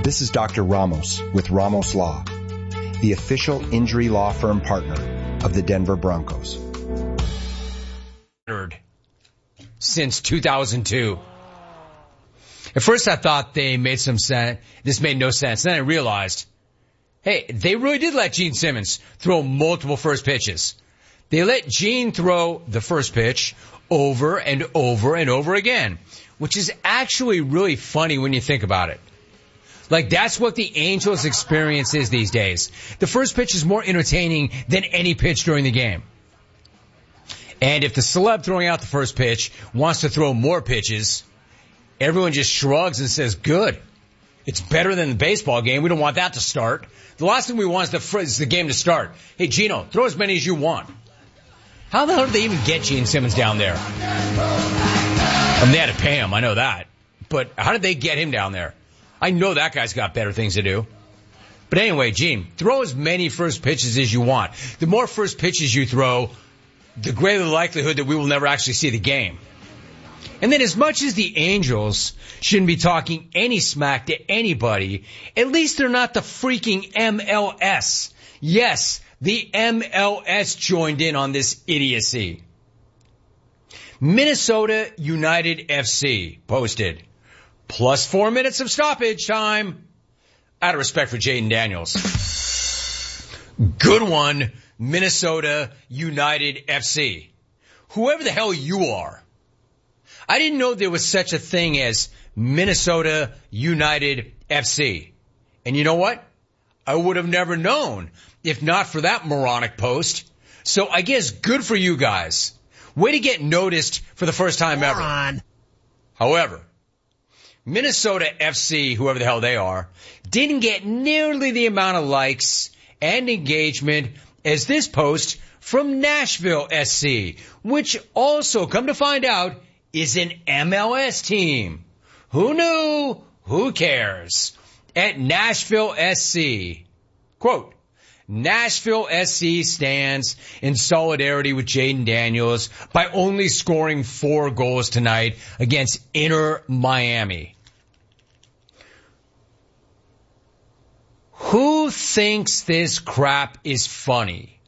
This is Dr. Ramos with Ramos Law, the official injury law firm partner of the Denver Broncos. Since 2002. At first I thought they made some sense. This made no sense. Then I realized, hey, they really did let Gene Simmons throw multiple first pitches. They let Gene throw the first pitch over and over and over again, which is actually really funny when you think about it. Like, that's what the Angels' experience is these days. The first pitch is more entertaining than any pitch during the game. And if the celeb throwing out the first pitch wants to throw more pitches, everyone just shrugs and says, good. It's better than the baseball game. We don't want that to start. The last thing we want is the game to start. Hey, Gino, throw as many as you want. How the hell did they even get Gene Simmons down there? I mean, they had to pay him, I know that. But how did they get him down there? I know that guy's got better things to do. But anyway, Gene, throw as many first pitches as you want. The more first pitches you throw, the greater the likelihood that we will never actually see the game. And then as much as the Angels shouldn't be talking any smack to anybody, at least they're not the freaking MLS. Yes, the MLS joined in on this idiocy. Minnesota United FC posted, plus 4 minutes of stoppage time. Out of respect for Jaden Daniels. Good one, Minnesota United FC. Whoever the hell you are. I didn't know there was such a thing as Minnesota United FC. And you know what? I would have never known if not for that moronic post. So I guess good for you guys. Way to get noticed for the first time ever. However, Minnesota FC, whoever the hell they are, didn't get nearly the amount of likes and engagement as this post from Nashville SC, which also, come to find out, is an MLS team. Who knew? Who cares? At Nashville SC, quote, Nashville SC stands in solidarity with Jaden Daniels by only scoring 4 goals tonight against Inter Miami. Who thinks this crap is funny?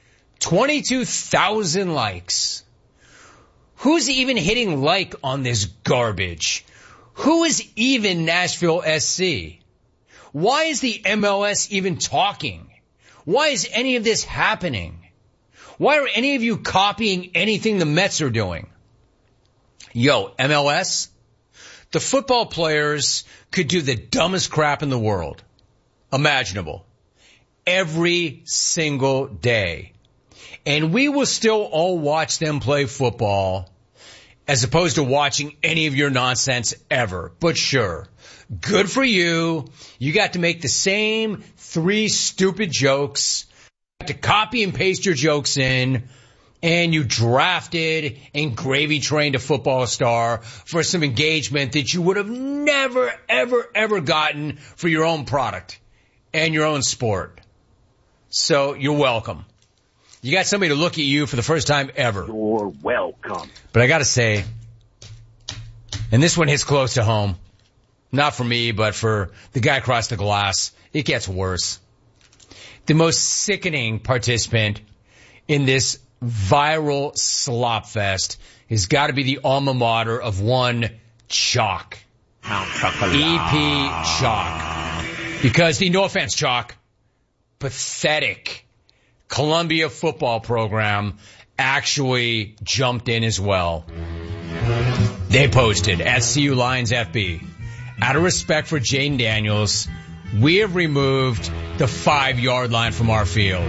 22,000 likes. Who's even hitting like on this garbage? Who is even Nashville SC? Why is the MLS even talking? Why is any of this happening? Why are any of you copying anything the Mets are doing? Yo, MLS, the football players could do the dumbest crap in the world imaginable every single day. And we will still all watch them play football as opposed to watching any of your nonsense ever. But sure, good for you. You got to make the same 3 stupid jokes, you got to copy and paste your jokes in, and you drafted and gravy trained a football star for some engagement that you would have never, ever, ever gotten for your own product and your own sport. So you're welcome. You got somebody to look at you for the first time ever. You're welcome. But I gotta say, and this one hits close to home, not for me, but for the guy across the glass, it gets worse. The most sickening participant in this viral slop fest has got to be the alma mater of one Chalk. EP Chalk. Because no offense, Chalk, pathetic Columbia football program actually jumped in as well. They posted at CU Lions FB, out of respect for Jaden Daniels, we have removed the 5-yard line from our field.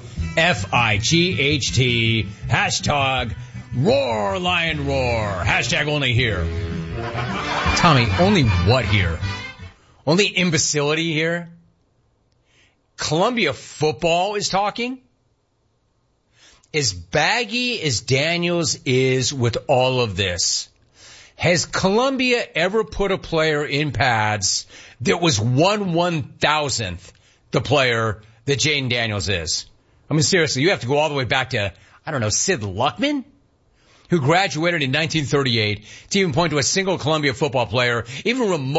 FIGHT, hashtag roar lion roar, hashtag only here. Tommy, only what here? Only imbecility here? Columbia football is talking? As baggy as Daniels is with all of this, has Columbia ever put a player in pads that was 1/1000th the player that Jaden Daniels is? I mean, seriously, you have to go all the way back to, I don't know, Sid Luckman, who graduated in 1938 to even point to a single Columbia football player, even remote